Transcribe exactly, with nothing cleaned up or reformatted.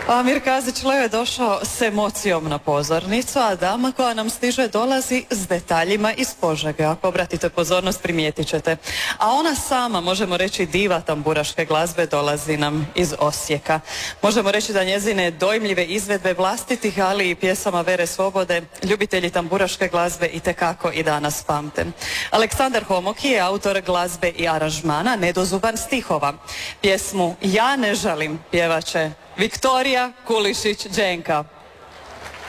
Amir Kazić-Leo je došao s emocijom na pozornicu, a dama koja nam stiže dolazi s detaljima iz Požege. Ako obratite pozornost, primijetit ćete. A ona sama, možemo reći diva tamburaške glazbe, dolazi nam iz Osijeka. Možemo reći da njezine dojmljive izvedbe vlastitih, ali i pjesama Vere Svobode, ljubitelji tamburaške glazbe itekako i danas pamte. Aleksandar Homoki je autor glazbe i aranžmana Nedozuban stihova. Pjesmu Ja ne žalim pjevaće Viktorija Kulišić-Đenka.